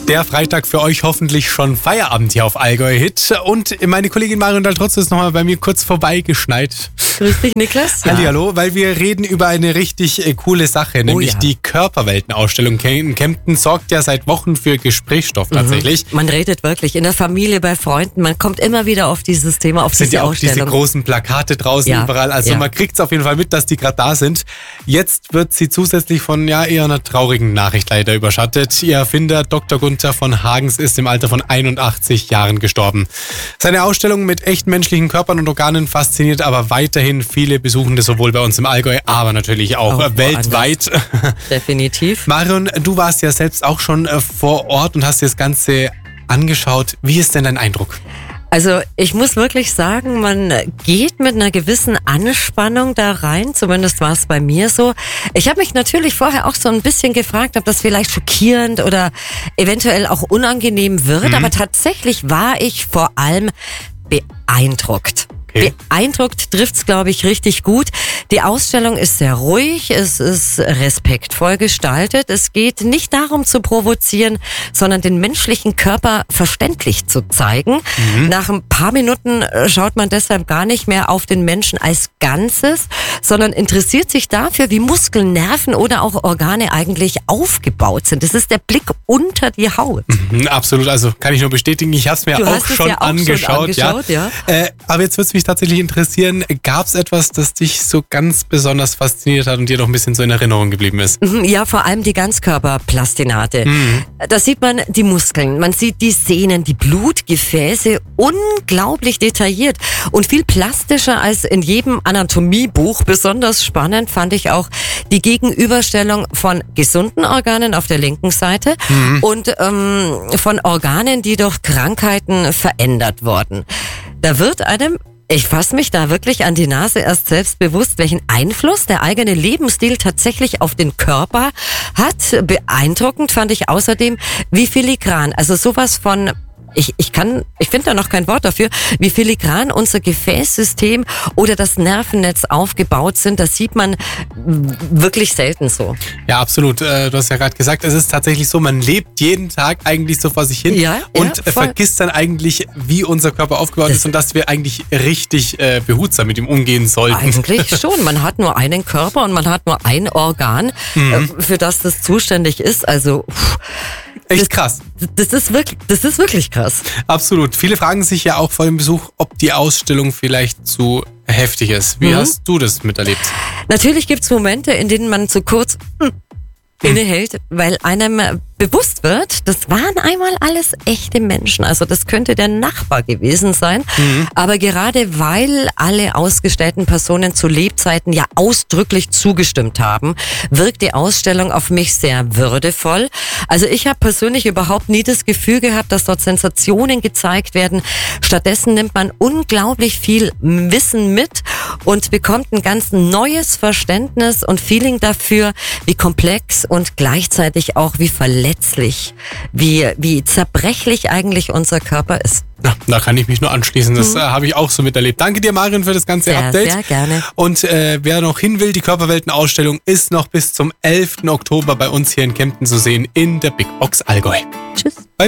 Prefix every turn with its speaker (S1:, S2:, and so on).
S1: Der Freitag für euch hoffentlich schon Feierabend hier auf Allgäu Hit. Und meine Kollegin Marion Daltrotz ist nochmal bei mir kurz vorbeigeschneit.
S2: Grüß dich, Niklas. Ja.
S1: Hallihallo, weil wir reden über eine richtig coole Sache, nämlich die Körperweltenausstellung. In Kempten sorgt ja seit Wochen für Gesprächsstoff tatsächlich.
S2: Man redet wirklich in der Familie, bei Freunden, man kommt immer wieder auf dieses Thema, auf diese Ausstellung.
S1: Sind ja auch diese großen Plakate draußen überall, also man kriegt es auf jeden Fall mit, dass die gerade da sind. Jetzt wird sie zusätzlich von eher einer traurigen Nachricht leider überschattet. Ihr Erfinder Dr. Gunther von Hagens ist im Alter von 81 Jahren gestorben. Seine Ausstellung mit echt menschlichen Körpern und Organen fasziniert aber weiterhin viele Besuchende, sowohl bei uns im Allgäu, aber natürlich auch weltweit.
S2: Definitiv.
S1: Marion, du warst ja selbst auch schon vor Ort und hast dir das Ganze angeschaut. Wie ist denn dein Eindruck?
S2: Also ich muss wirklich sagen, man geht mit einer gewissen Anspannung da rein, zumindest war es bei mir so. Ich habe mich natürlich vorher auch so ein bisschen gefragt, ob das vielleicht schockierend oder eventuell auch unangenehm wird, aber tatsächlich war ich vor allem beeindruckt. Okay. Beeindruckt trifft's, glaube ich, richtig gut. Die Ausstellung ist sehr ruhig, es ist respektvoll gestaltet. Es geht nicht darum zu provozieren, sondern den menschlichen Körper verständlich zu zeigen. Nach ein paar Minuten schaut man deshalb gar nicht mehr auf den Menschen als Ganzes, sondern interessiert sich dafür, wie Muskeln, Nerven oder auch Organe eigentlich aufgebaut sind. Das ist der Blick unter die Haut.
S1: Absolut, also kann ich nur bestätigen. Ich habe es mir auch schon angeschaut. Ja. Aber jetzt wird's mich tatsächlich interessieren, gab es etwas, das dich so ganz besonders fasziniert hat und dir noch ein bisschen so in Erinnerung geblieben ist?
S2: Ja, vor allem die Ganzkörperplastinate. Da sieht man die Muskeln, man sieht die Sehnen, die Blutgefäße, unglaublich detailliert und viel plastischer als in jedem Anatomiebuch. Besonders spannend fand ich auch die Gegenüberstellung von gesunden Organen auf der linken Seite und von Organen, die durch Krankheiten verändert wurden. Da wird einem, ich fasse mich da wirklich an die Nase erst selbst bewusst, welchen Einfluss der eigene Lebensstil tatsächlich auf den Körper hat. Beeindruckend fand ich außerdem, wie filigran, also sowas von, ich finde da noch kein Wort dafür, wie filigran unser Gefäßsystem oder das Nervennetz aufgebaut sind. Das sieht man wirklich selten so.
S1: Ja, absolut. Du hast ja gerade gesagt, es ist tatsächlich so, man lebt jeden Tag eigentlich so vor sich hin und vergisst dann eigentlich, wie unser Körper aufgebaut ist und dass wir eigentlich richtig behutsam mit ihm umgehen sollten.
S2: Eigentlich schon. Man hat nur einen Körper und man hat nur ein Organ, für das zuständig ist. Also
S1: echt krass.
S2: Das ist wirklich krass.
S1: Absolut. Viele fragen sich ja auch vor dem Besuch, ob die Ausstellung vielleicht zu heftig ist. Wie hast du das miterlebt?
S2: Natürlich gibt's Momente, in denen man zu kurz innehält, weil einem bewusst wird, das waren einmal alles echte Menschen. Also das könnte der Nachbar gewesen sein. Aber gerade weil alle ausgestellten Personen zu Lebzeiten ja ausdrücklich zugestimmt haben, wirkt die Ausstellung auf mich sehr würdevoll. Also ich habe persönlich überhaupt nie das Gefühl gehabt, dass dort Sensationen gezeigt werden. Stattdessen nimmt man unglaublich viel Wissen mit und bekommt ein ganz neues Verständnis und Feeling dafür, wie komplex und gleichzeitig auch wie verletzlich, wie zerbrechlich eigentlich unser Körper ist.
S1: Ja, da kann ich mich nur anschließen. Das habe ich auch so miterlebt. Danke dir, Marion, für das ganze Update.
S2: Sehr gerne.
S1: Und wer noch hin will, die Körperweltenausstellung ist noch bis zum 11. Oktober bei uns hier in Kempten zu sehen in der Big Box Allgäu.
S2: Tschüss.